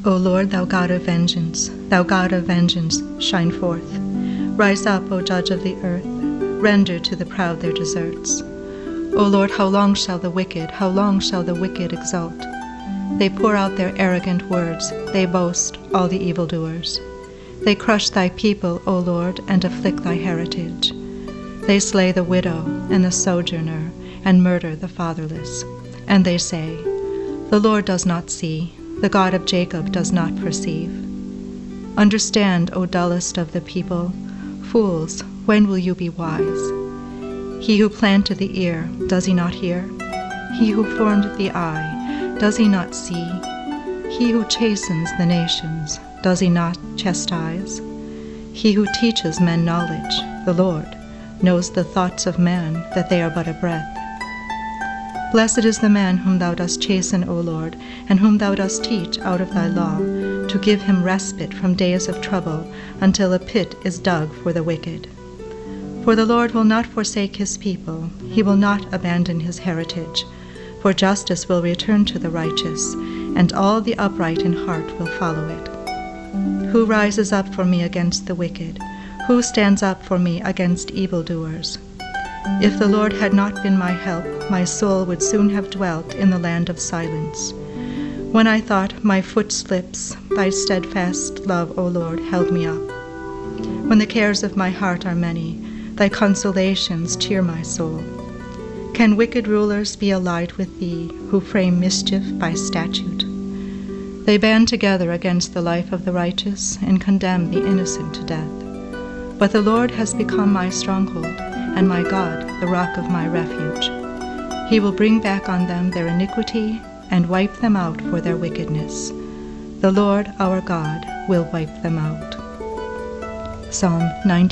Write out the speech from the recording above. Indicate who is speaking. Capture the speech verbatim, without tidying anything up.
Speaker 1: O Lord, thou God of vengeance, thou God of vengeance, shine forth. Rise up, O Judge of the earth, render to the proud their deserts. O Lord, how long shall the wicked, how long shall the wicked exult? They pour out their arrogant words, they boast, all the evildoers. They crush thy people, O Lord, and afflict thy heritage. They slay the widow and the sojourner, and murder the fatherless. And they say, the Lord does not see, the God of Jacob does not perceive. Understand, O dullest of the people, fools, when will you be wise? He who planted the ear, does he not hear? He who formed the eye, does he not see? He who chastens the nations, does he not chastise? He who teaches men knowledge, the Lord, knows the thoughts of man, that they are but a breath. Blessed is the man whom thou dost chasten, O Lord, and whom thou dost teach out of thy law, to give him respite from days of trouble, until a pit is dug for the wicked. For the Lord will not forsake his people, he will not abandon his heritage. For justice will return to the righteous, and all the upright in heart will follow it. Who rises up for me against the wicked? Who stands up for me against evildoers? If the Lord had not been my help, my soul would soon have dwelt in the land of silence. When I thought, my foot slips, thy steadfast love, O Lord, held me up. When the cares of my heart are many, thy consolations cheer my soul. Can wicked rulers be allied with thee, who frame mischief by statute? They band together against the life of the righteous, and condemn the innocent to death. But the Lord has become my stronghold, and my God, the rock of my refuge. He will bring back on them their iniquity, and wipe them out for their wickedness. The Lord our God will wipe them out. Psalm ninety.